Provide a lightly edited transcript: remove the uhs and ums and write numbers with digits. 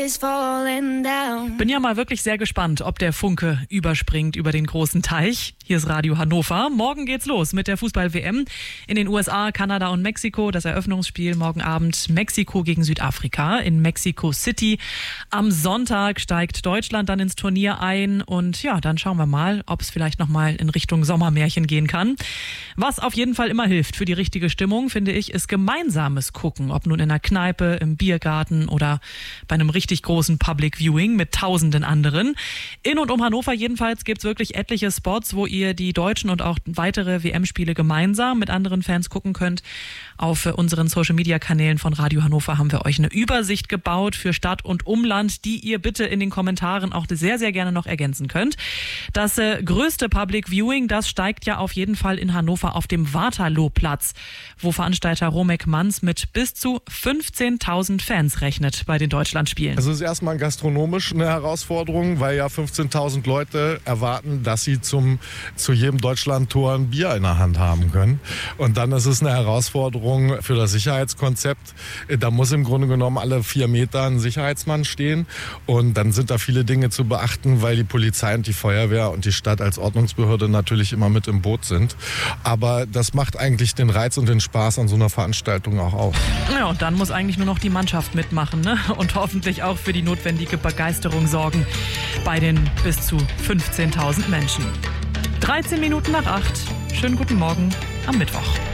Bin ja mal wirklich sehr gespannt, ob der Funke überspringt über den großen Teich. Hier ist Radio Hannover. Morgen geht's los mit der Fußball-WM in den USA, Kanada und Mexiko. Das Eröffnungsspiel morgen Abend Mexiko gegen Südafrika in Mexico City. Am Sonntag steigt Deutschland dann ins Turnier ein. Und ja, dann schauen wir mal, ob es vielleicht nochmal in Richtung Sommermärchen gehen kann. Was auf jeden Fall immer hilft für die richtige Stimmung, finde ich, ist gemeinsames Gucken. Ob nun in einer Kneipe, im Biergarten oder bei einem richtig großen Public Viewing mit tausenden anderen. In und um Hannover jedenfalls gibt es wirklich etliche Spots, wo ihr die deutschen und auch weitere WM-Spiele gemeinsam mit anderen Fans gucken könnt. Auf unseren Social-Media-Kanälen von Radio Hannover haben wir euch eine Übersicht gebaut für Stadt und Umland, die ihr bitte in den Kommentaren auch sehr, sehr gerne noch ergänzen könnt. Das größte Public Viewing, das steigt ja auf jeden Fall in Hannover auf dem Waterloo-Platz, wo Veranstalter Romek Manns mit bis zu 15.000 Fans rechnet bei den Deutschlandspielen. Es ist erstmal gastronomisch eine Herausforderung, weil ja 15.000 Leute erwarten, dass sie zu jedem Deutschland-Tor ein Bier in der Hand haben können. Und dann ist es eine Herausforderung für das Sicherheitskonzept. Da muss im Grunde genommen alle 4 Meter ein Sicherheitsmann stehen. Und dann sind da viele Dinge zu beachten, weil die Polizei und die Feuerwehr und die Stadt als Ordnungsbehörde natürlich immer mit im Boot sind. Aber das macht eigentlich den Reiz und den Spaß an so einer Veranstaltung auch aus. Ja, und dann muss eigentlich nur noch die Mannschaft mitmachen, ne? Und hoffentlich auch für die notwendige Begeisterung sorgen bei den bis zu 15.000 Menschen. 13 Minuten nach 8. Schönen guten Morgen am Mittwoch.